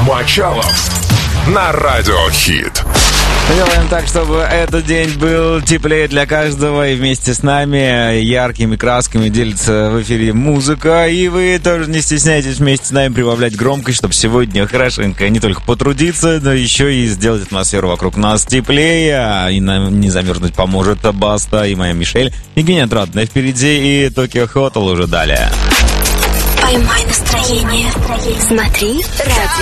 Мочалов на Радио Хит. Делаем так, чтобы этот день был теплее для каждого. И вместе с нами яркими красками делится в эфире музыка. И вы тоже не стесняйтесь вместе с нами прибавлять громкость, чтобы сегодня хорошенько не только потрудиться, но еще и сделать атмосферу вокруг нас теплее. И нам не замерзнуть поможет Баста и моя Мишель. Евгения Отрадная впереди, и Tokyo Hotel уже далее. Поймай настроение. Смотри радио.